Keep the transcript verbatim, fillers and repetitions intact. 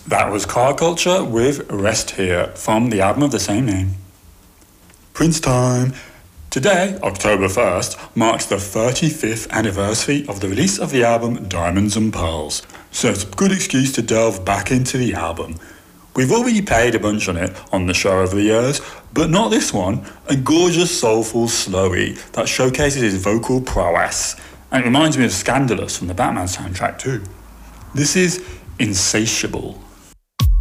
That was Car Culture with Rest Here from the album of the same name. Prince time! Today, October first, marks the thirty-fifth anniversary of the release of the album Diamonds and Pearls, so it's a good excuse to delve back into the album. We've already played a bunch on it on the show over the years, but not this one, a gorgeous soulful slowie that showcases his vocal prowess, and it reminds me of Scandalous from the Batman soundtrack too. This is Insatiable.